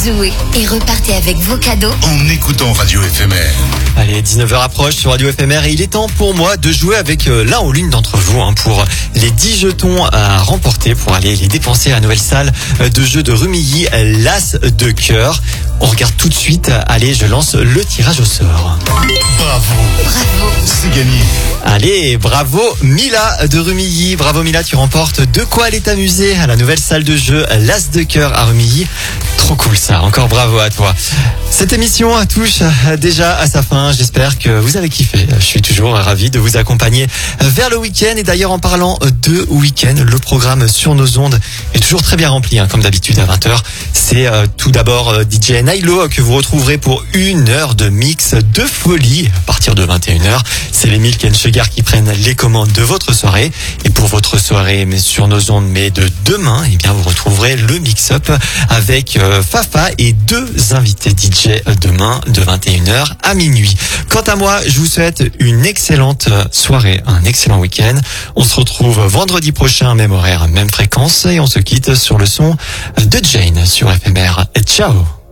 Jouez et repartez avec vos cadeaux en écoutant Radio FMR. Allez, 19h approche sur Radio FMR et il est temps pour moi de jouer avec l'un ou l'une d'entre vous pour les 10 jetons à remporter pour aller les dépenser à la nouvelle salle de jeu de Rumilly, l'As de cœur. On regarde tout de suite. Allez, je lance le tirage au sort. Bravo, c'est gagné. Allez, bravo Mila de Rumilly. Bravo Mila, tu remportes de quoi aller t'amuser à la nouvelle salle de jeu l'As de cœur à Rumilly. Trop cool ça, encore bravo à toi. Cette émission touche déjà à sa fin, j'espère que vous avez kiffé. Je suis toujours ravi de vous accompagner vers le week-end. Et d'ailleurs, en parlant de week-end, le programme sur nos ondes est toujours très bien rempli, comme d'habitude à 20h. C'est tout d'abord DJ Nailo que vous retrouverez pour 1 heure de mix de folie à partir de 21h. C'est les Milk & Sugar qui prennent les commandes de votre soirée. Et pour votre soirée mais sur nos ondes mais de demain, eh bien vous retrouverez le mix-up avec Fafa et 2 invités DJ demain de 21h à minuit. Quant à moi, je vous souhaite une excellente soirée, un excellent week-end. On se retrouve vendredi prochain, même horaire, même fréquence, et on se quitte sur le son de Jane sur FMR. Ciao.